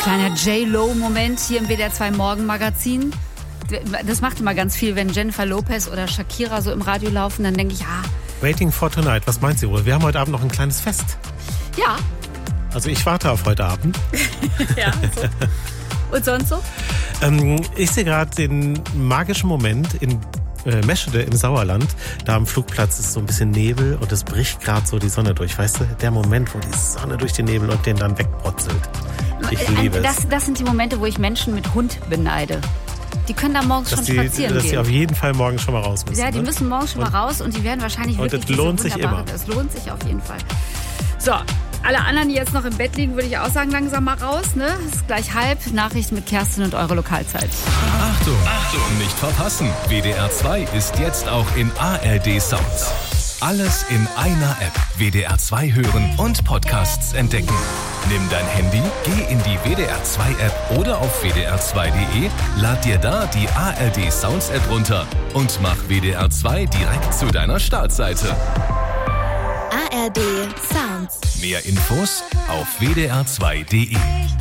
Kleiner J-Lo-Moment hier im WDR 2 Morgenmagazin. Das macht immer ganz viel, wenn Jennifer Lopez oder Shakira so im Radio laufen, dann denke ich, Waiting for Tonight, was meint sie wohl? Wir haben heute Abend noch ein kleines Fest. Ja. Also ich warte auf heute Abend. Ja, so. Und sonst so? Ich sehe gerade den magischen Moment in Meschede im Sauerland. Da am Flugplatz ist so ein bisschen Nebel und es bricht gerade so die Sonne durch. Weißt du, der Moment, wo die Sonne durch den Nebel und den dann wegbrotzelt. Ich liebe es. Das sind die Momente, wo ich Menschen mit Hund beneide. Die können da morgens schon spazieren gehen. Dass sie auf jeden Fall morgens schon mal raus müssen. Ja, die müssen morgens schon mal raus und die werden wahrscheinlich wirklich das lohnt sich immer. Das lohnt sich auf jeden Fall. So, alle anderen, die jetzt noch im Bett liegen, würde ich auch sagen, langsam mal raus. Ne? Es ist gleich 12:30. Nachrichten mit Kerstin und eure Lokalzeit. Achtung, Achtung, nicht verpassen. WDR 2 ist jetzt auch in ARD Sounds. Alles in einer App. WDR 2 hören und Podcasts entdecken. Nimm dein Handy, geh in die WDR 2 App oder auf wdr2.de, lad dir da die ARD Sounds App runter und mach WDR 2 direkt zu deiner Startseite. ARD Sounds. Mehr Infos auf wdr2.de.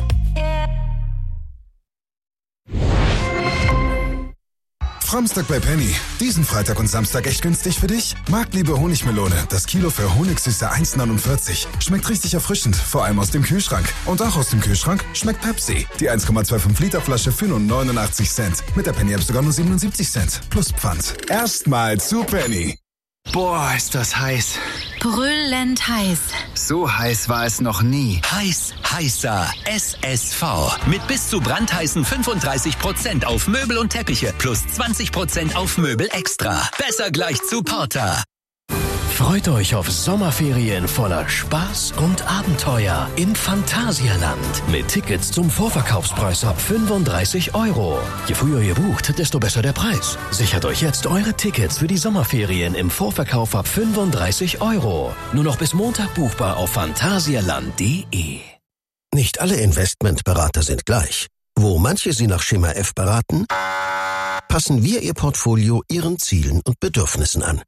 Samstag bei Penny. Diesen Freitag und Samstag echt günstig für dich? Marktliebe Honigmelone. Das Kilo für Honigsüße 1,49. Schmeckt richtig erfrischend, vor allem aus dem Kühlschrank. Und auch aus dem Kühlschrank schmeckt Pepsi. Die 1,25 Liter Flasche für nur 89 Cent. Mit der Penny-App sogar nur 77 Cent. Plus Pfand. Erstmal zu Penny. Boah, ist das heiß. Brüllend heiß. So heiß war es noch nie. Heiß, heißer SSV. Mit bis zu brandheißen 35% auf Möbel und Teppiche plus 20% auf Möbel extra. Besser gleich zu Porter. Freut euch auf Sommerferien voller Spaß und Abenteuer im Phantasialand. Mit Tickets zum Vorverkaufspreis ab 35 €. Je früher ihr bucht, desto besser der Preis. Sichert euch jetzt eure Tickets für die Sommerferien im Vorverkauf ab 35 €. Nur noch bis Montag buchbar auf phantasialand.de. Nicht alle Investmentberater sind gleich. Wo manche Sie nach Schema F beraten, passen wir Ihr Portfolio Ihren Zielen und Bedürfnissen an.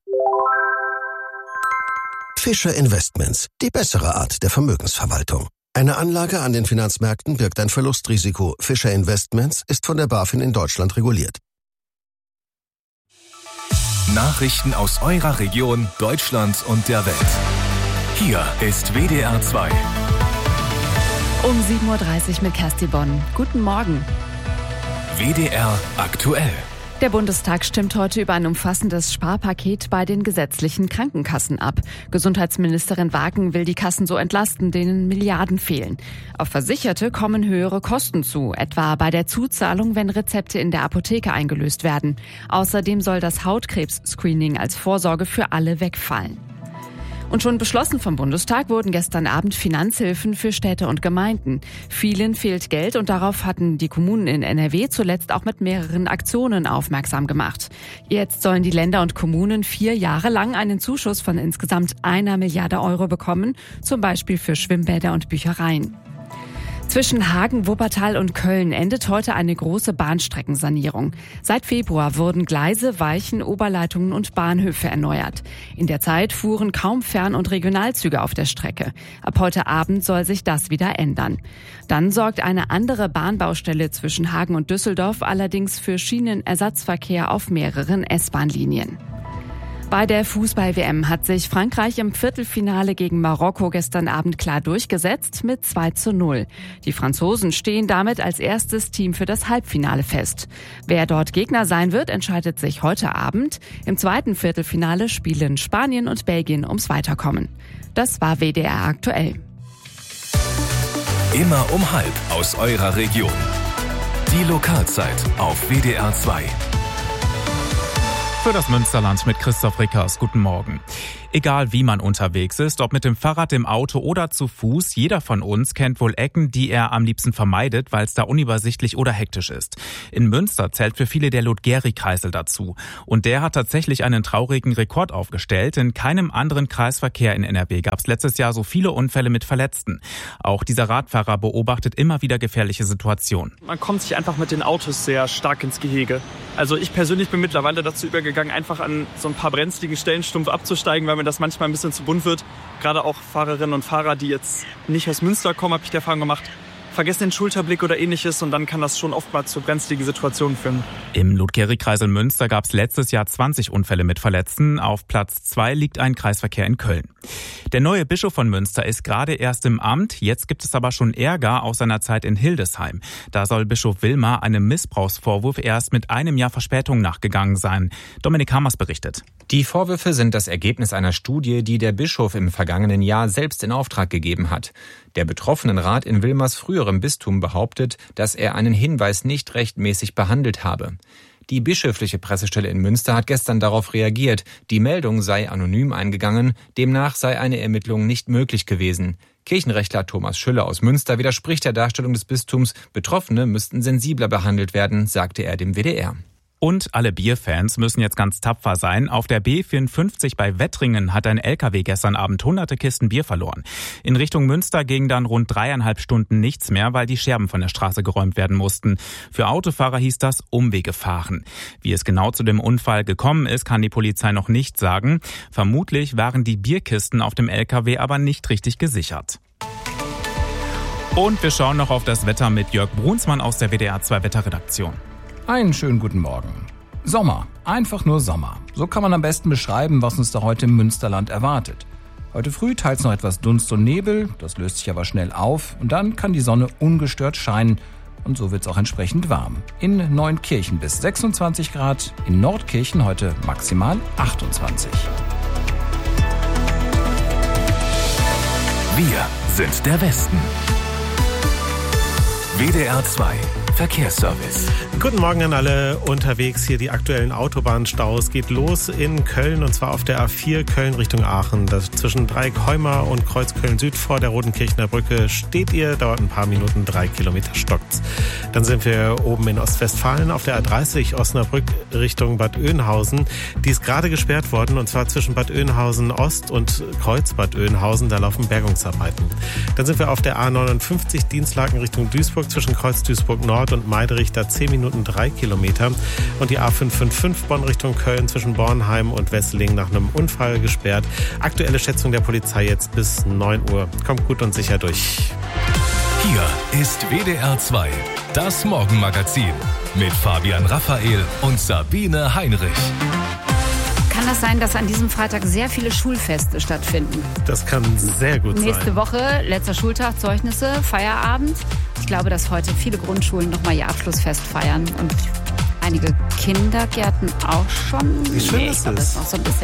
Fischer Investments, die bessere Art der Vermögensverwaltung. Eine Anlage an den Finanzmärkten birgt ein Verlustrisiko. Fischer Investments ist von der BaFin in Deutschland reguliert. Nachrichten aus eurer Region, Deutschland und der Welt. Hier ist WDR 2. Um 7:30 Uhr mit Kerstin Bonn. Guten Morgen. WDR aktuell. Der Bundestag stimmt heute über ein umfassendes Sparpaket bei den gesetzlichen Krankenkassen ab. Gesundheitsministerin Wagen will die Kassen so entlasten, denen Milliarden fehlen. Auf Versicherte kommen höhere Kosten zu, etwa bei der Zuzahlung, wenn Rezepte in der Apotheke eingelöst werden. Außerdem soll das Hautkrebs-Screening als Vorsorge für alle wegfallen. Und schon beschlossen vom Bundestag wurden gestern Abend Finanzhilfen für Städte und Gemeinden. Vielen fehlt Geld und darauf hatten die Kommunen in NRW zuletzt auch mit mehreren Aktionen aufmerksam gemacht. Jetzt sollen die Länder und Kommunen 4 Jahre lang einen Zuschuss von insgesamt 1 Milliarde € bekommen, zum Beispiel für Schwimmbäder und Büchereien. Zwischen Hagen, Wuppertal und Köln endet heute eine große Bahnstreckensanierung. Seit Februar wurden Gleise, Weichen, Oberleitungen und Bahnhöfe erneuert. In der Zeit fuhren kaum Fern- und Regionalzüge auf der Strecke. Ab heute Abend soll sich das wieder ändern. Dann sorgt eine andere Bahnbaustelle zwischen Hagen und Düsseldorf allerdings für Schienenersatzverkehr auf mehreren S-Bahn-Linien. Bei der Fußball-WM hat sich Frankreich im Viertelfinale gegen Marokko gestern Abend klar durchgesetzt mit 2:0. Die Franzosen stehen damit als erstes Team für das Halbfinale fest. Wer dort Gegner sein wird, entscheidet sich heute Abend. Im zweiten Viertelfinale spielen Spanien und Belgien ums Weiterkommen. Das war WDR aktuell. Immer um 12:30 aus eurer Region. Die Lokalzeit auf WDR 2. Für das Münsterland mit Christoph Rickers. Guten Morgen. Egal wie man unterwegs ist, ob mit dem Fahrrad, dem Auto oder zu Fuß, jeder von uns kennt wohl Ecken, die er am liebsten vermeidet, weil es da unübersichtlich oder hektisch ist. In Münster zählt für viele der Ludgeri-Kreisel dazu. Und der hat tatsächlich einen traurigen Rekord aufgestellt. In keinem anderen Kreisverkehr in NRW gab es letztes Jahr so viele Unfälle mit Verletzten. Auch dieser Radfahrer beobachtet immer wieder gefährliche Situationen. Man kommt sich einfach mit den Autos sehr stark ins Gehege. Also ich persönlich bin mittlerweile dazu übergegangen, einfach an so ein paar brenzligen Stellen stumpf abzusteigen, weil mir das manchmal ein bisschen zu bunt wird. Gerade auch Fahrerinnen und Fahrer, die jetzt nicht aus Münster kommen, habe ich die Erfahrung gemacht, vergessen den Schulterblick oder ähnliches und dann kann das schon oftmals zu brenzligen Situationen führen. Im Ludgerikreisel Münster gab es letztes Jahr 20 Unfälle mit Verletzten. Auf Platz 2 liegt ein Kreisverkehr in Köln. Der neue Bischof von Münster ist gerade erst im Amt. Jetzt gibt es aber schon Ärger aus seiner Zeit in Hildesheim. Da soll Bischof Wilmar einem Missbrauchsvorwurf erst mit einem Jahr Verspätung nachgegangen sein. Dominik Hammers berichtet. Die Vorwürfe sind das Ergebnis einer Studie, die der Bischof im vergangenen Jahr selbst in Auftrag gegeben hat. Der Betroffenenrat in Wilmars früherem Bistum behauptet, dass er einen Hinweis nicht rechtmäßig behandelt habe. Die bischöfliche Pressestelle in Münster hat gestern darauf reagiert. Die Meldung sei anonym eingegangen, demnach sei eine Ermittlung nicht möglich gewesen. Kirchenrechtler Thomas Schüller aus Münster widerspricht der Darstellung des Bistums. Betroffene müssten sensibler behandelt werden, sagte er dem WDR. Und alle Bierfans müssen jetzt ganz tapfer sein. Auf der B54 bei Wettringen hat ein LKW gestern Abend hunderte Kisten Bier verloren. In Richtung Münster ging dann rund 3,5 Stunden nichts mehr, weil die Scherben von der Straße geräumt werden mussten. Für Autofahrer hieß das Umwege fahren. Wie es genau zu dem Unfall gekommen ist, kann die Polizei noch nicht sagen. Vermutlich waren die Bierkisten auf dem LKW aber nicht richtig gesichert. Und wir schauen noch auf das Wetter mit Jörg Brunsmann aus der WDR 2 Wetterredaktion. Einen schönen guten Morgen. Sommer, einfach nur Sommer. So kann man am besten beschreiben, was uns da heute im Münsterland erwartet. Heute früh teils noch etwas Dunst und Nebel, das löst sich aber schnell auf und dann kann die Sonne ungestört scheinen und so wird es auch entsprechend warm. In Neunkirchen bis 26 Grad, in Nordkirchen heute maximal 28. Wir sind der Westen. WDR 2 Verkehrsservice. Guten Morgen an alle unterwegs. Hier die aktuellen Autobahnstaus. Geht los in Köln und zwar auf der A4 Köln Richtung Aachen. Das zwischen Dreieck-Heumar und Kreuz Köln-Süd vor der Rodenkirchener Brücke steht ihr. Dauert ein paar Minuten, 3 Kilometer stockt's. Dann sind wir oben in Ostwestfalen auf der A30 Osnabrück Richtung Bad Oeynhausen. Die ist gerade gesperrt worden und zwar zwischen Bad Oeynhausen Ost und Kreuz Bad Oeynhausen. Da laufen Bergungsarbeiten. Dann sind wir auf der A59 Dienstlaken Richtung Duisburg zwischen Kreuz Duisburg Nord und Meiderich, da 10 Minuten 3 Kilometer. Und die A555 Bonn Richtung Köln zwischen Bornheim und Wesseling nach einem Unfall gesperrt. Aktuelle Schätzung der Polizei jetzt bis 9 Uhr. Kommt gut und sicher durch. Hier ist WDR 2, das Morgenmagazin mit Fabian Raphael und Sabine Heinrich. Kann das sein, dass an diesem Freitag sehr viele Schulfeste stattfinden? Das kann sehr gut sein. Nächste Woche, letzter Schultag, Zeugnisse, Feierabend. Ich glaube, dass heute viele Grundschulen nochmal ihr Abschlussfest feiern und einige Kindergärten auch schon. Wie schön ist das? Das Noch so ein bisschen